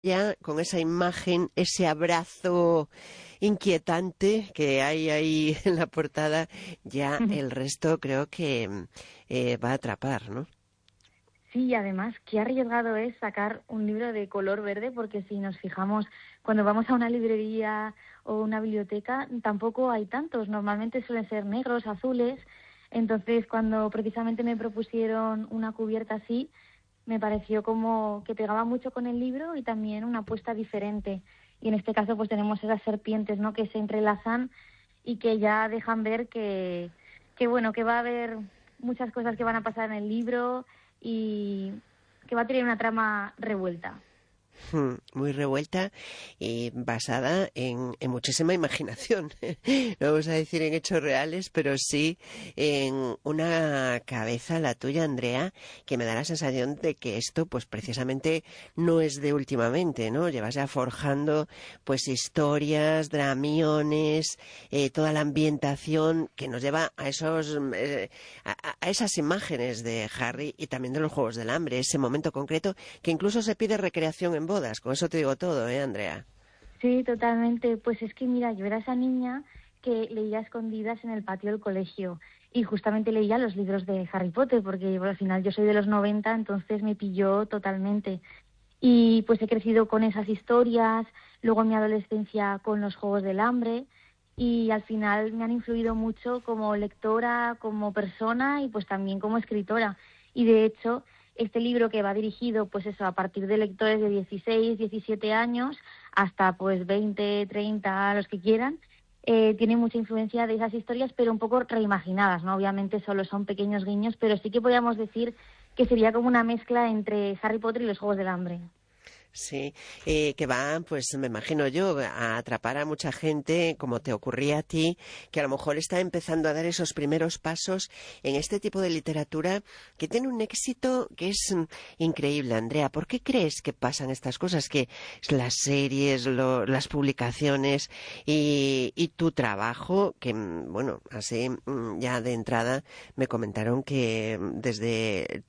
ya con esa imagen, ese abrazo inquietante que hay ahí en la portada, ya el resto creo que va a atrapar, ¿no? Sí, y además, qué arriesgado es sacar un libro de color verde, porque si nos fijamos, cuando vamos a una librería o una biblioteca, tampoco hay tantos. Normalmente suelen ser negros, azules. Entonces, cuando precisamente me propusieron una cubierta así, me pareció como que pegaba mucho con el libro y también una apuesta diferente. Y en este caso, pues tenemos esas serpientes, ¿no?, que se entrelazan y que ya dejan ver que bueno, que va a haber muchas cosas que van a pasar en el libro y que va a tener una trama revuelta. Muy revuelta y basada en muchísima imaginación. No vamos a decir en hechos reales, pero sí en una cabeza, la tuya, Andrea, que me da la sensación de que esto, pues precisamente no es de últimamente, ¿no? Llevas ya forjando, pues historias, dramiones, toda la ambientación que nos lleva a a esas imágenes de Harry y también de los Juegos del Hambre, ese momento concreto que incluso se pide recreación en bodas. Con eso te digo todo, Andrea? Sí, totalmente. Pues es que mira, yo era esa niña que leía a escondidas en el patio del colegio y justamente leía los libros de Harry Potter porque bueno, al final yo soy de los 90, entonces me pilló totalmente. Y pues he crecido con esas historias, luego en mi adolescencia con los Juegos del Hambre y al final me han influido mucho como lectora, como persona y pues también como escritora. Y de hecho, este libro que va dirigido pues eso a partir de lectores de 16, 17 años hasta pues 20, 30, los que quieran, tiene mucha influencia de esas historias, pero un poco reimaginadas, ¿no? Obviamente solo son pequeños guiños, pero sí que podríamos decir que sería como una mezcla entre Harry Potter y los Juegos del Hambre. Sí, que va, pues me imagino yo, a atrapar a mucha gente, como te ocurría a ti, que a lo mejor está empezando a dar esos primeros pasos en este tipo de literatura que tiene un éxito que es increíble. Andrea, ¿por qué crees que pasan estas cosas? Que las series, las publicaciones y tu trabajo, que bueno, así ya de entrada me comentaron que desde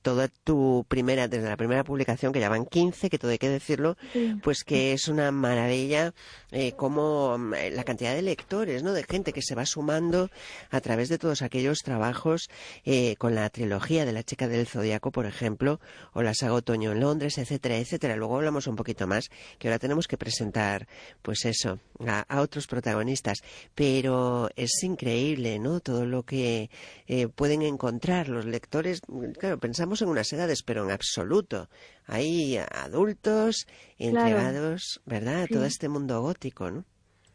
desde la primera publicación, que ya van 15, que todo hay que decirlo, Sí. pues que es una maravilla como la cantidad de lectores, ¿no? De gente que se va sumando a través de todos aquellos trabajos con la trilogía de La chica del Zodiaco, por ejemplo, o la saga Otoño en Londres, etcétera, etcétera. Luego hablamos un poquito más, que ahora tenemos que presentar, pues eso, a otros protagonistas. Pero es increíble, ¿no? Todo lo que pueden encontrar los lectores. Claro, pensamos en unas edades, pero en absoluto. Hay adultos Claro, entregados, ¿verdad?, a todo sí. este mundo gótico, ¿no?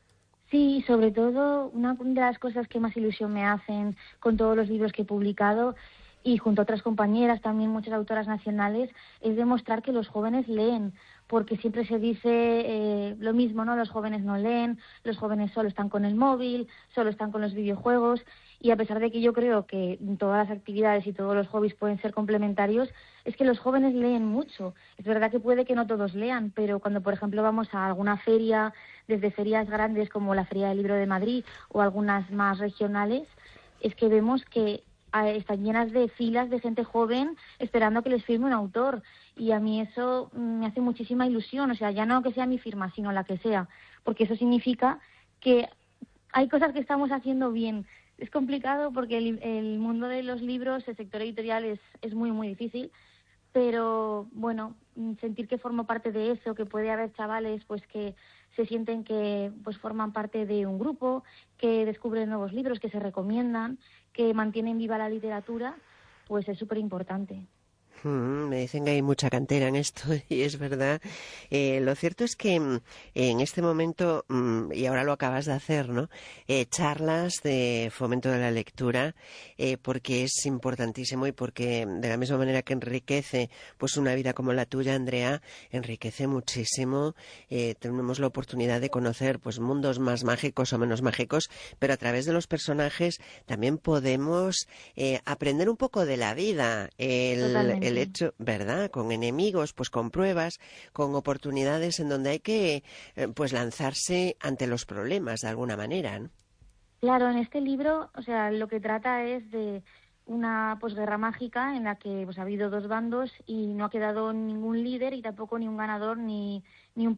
Sí, sobre todo, una de las cosas que más ilusión me hacen con todos los libros que he publicado y junto a otras compañeras, también muchas autoras nacionales, es demostrar que los jóvenes leen, porque siempre se dice lo mismo, ¿no? Los jóvenes no leen, los jóvenes solo están con el móvil, solo están con los videojuegos, y a pesar de que yo creo que todas las actividades y todos los hobbies pueden ser complementarios, es que los jóvenes leen mucho. Es verdad que puede que no todos lean, pero cuando, por ejemplo, vamos a alguna feria, desde ferias grandes como la Feria del Libro de Madrid o algunas más regionales, es que vemos que están llenas de filas de gente joven esperando que les firme un autor. Y a mí eso me hace muchísima ilusión, o sea, ya no que sea mi firma, sino la que sea, porque eso significa que hay cosas que estamos haciendo bien. Es complicado porque el mundo de los libros, el sector editorial es muy, muy difícil, pero bueno, sentir que formo parte de eso, que puede haber chavales pues que se sienten que pues forman parte de un grupo, que descubren nuevos libros, que se recomiendan, que mantienen viva la literatura, pues es súper importante. Me dicen que hay mucha cantera en esto y es verdad. Lo cierto es que en este momento, y ahora lo acabas de hacer, ¿no? Charlas de fomento de la lectura, porque es importantísimo y porque de la misma manera que enriquece pues una vida como la tuya, Andrea, enriquece muchísimo. Tenemos la oportunidad de conocer pues mundos más mágicos o menos mágicos, pero a través de los personajes también podemos aprender un poco de la vida. El Totalmente. hecho, ¿verdad? Con enemigos, pues con pruebas, con oportunidades en donde hay que pues lanzarse ante los problemas de alguna manera, ¿no? Claro, en este libro, o sea, lo que trata es de una posguerra mágica en la que pues ha habido dos bandos y no ha quedado ningún líder y tampoco ni un ganador ni un